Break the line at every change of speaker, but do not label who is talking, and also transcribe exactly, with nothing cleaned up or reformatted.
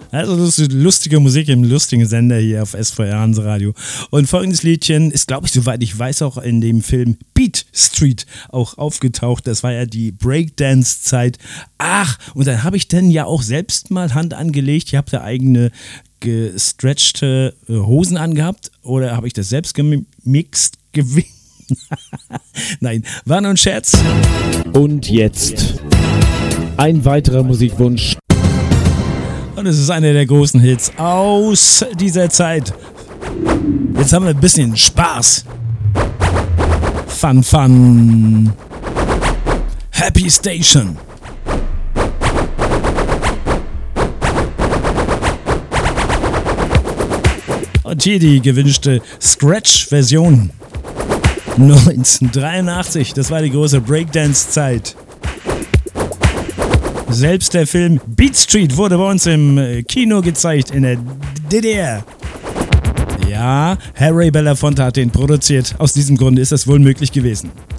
Also das ist lustige Musik im lustigen Sender hier auf S V R Hanseradio. Und folgendes Liedchen ist, glaube ich, soweit ich weiß, auch in dem Film Beat Street auch aufgetaucht. Das war ja die Breakdance-Zeit. Ach, und dann habe ich dann ja auch selbst mal Hand angelegt. Ich habe da eigene gestretchte Hosen angehabt. Oder habe ich das selbst gemixt? Gew- Nein, war nur ein Scherz.
Und jetzt ein weiterer Musikwunsch.
Und es ist einer der großen Hits aus dieser Zeit. Jetzt haben wir ein bisschen Spaß. Fun, fun. Happy Station. Und hier die gewünschte Scratch-Version. neunzehnhundertdreiundachtzig, das war die große Breakdance-Zeit. Selbst der Film Beat Street wurde bei uns im Kino gezeigt in der D D R. Ja, Harry Belafonte hat den produziert. Aus diesem Grunde ist das wohl möglich gewesen.